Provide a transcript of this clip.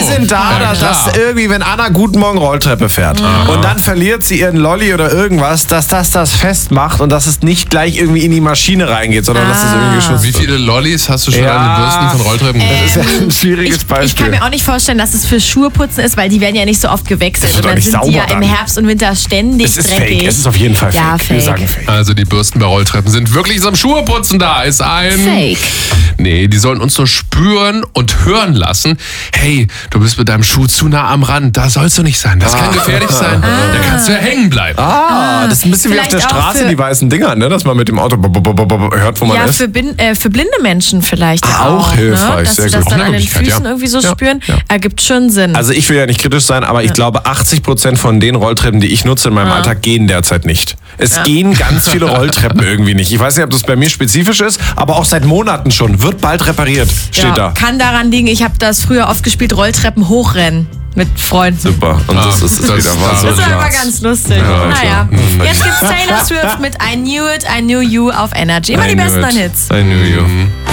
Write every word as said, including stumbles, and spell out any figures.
sind da, Ja, dass klar. irgendwie, wenn Anna Guten Morgen Rolltreppe fährt und dann verliert sie ihren Lolli oder irgendwas, dass das das festmacht und dass es nicht gleich irgendwie in die Maschine reingeht, sondern dass das irgendwie geschützt Wie wird. viele Lollis hast du schon Ja. an den Bürsten von Rolltreppen gesehen? Das ist ja ein schwieriges Ich, ich Beispiel. kann mir auch nicht vorstellen, dass es für Schuhe putzen ist, weil die werden ja nicht so oft gewechselt. Das wird Und doch dann nicht sind die ja sauber im dann. Herbst und Winter ständig es ist dreckig. fake, es ist auf jeden Fall fake. Ja, Wir fake. sagen fake. Also die Bürsten bei Rolltreppen sind wirklich zum Schuheputzen da. Ist ein... Fake. Nee, die sollen uns nur spüren und hören lassen. Hey, du bist mit deinem Schuh zu nah am Rand. Da sollst du nicht sein. Das kann gefährlich sein. Da kannst du ja hängen bleiben. Ah, das ist ein bisschen wie auf der Vielleicht auch Straße, für- die weißen Dinger, ne? Dass man mit dem Auto b- b- b- b- hört, wo man Ja, ist. für, bin, äh, für blinde Menschen vielleicht Ah, auch auch. hilfreich, ne? Dass sehr sie das gut. dann Auch an eine den Möglichkeit, Füßen ja. irgendwie so Ja, spüren, ja. ergibt schon Sinn. Also ich will ja nicht kritisch sein, aber ich glaube, achtzig Prozent von den Rolltreppen, die ich nutze in meinem Alltag, gehen derzeit nicht. Es gehen ganz viele Rolltreppen irgendwie nicht. Ich weiß nicht, ob das bei mir spezifisch ist, aber auch seit Monaten schon. Wird bald repariert, steht ja, da. kann daran liegen, ich habe das früher oft gespielt, Rolltreppen hochrennen mit Freunden. Super. Und Ah, das ist es das- wieder wahr. das So Das war krass. aber ganz lustig. Ja, naja, klar. Hm. jetzt gibt's Taylor Swift mit I Knew It, I Knew You auf Energy. Immer I die knew besten it. Hits. I knew you.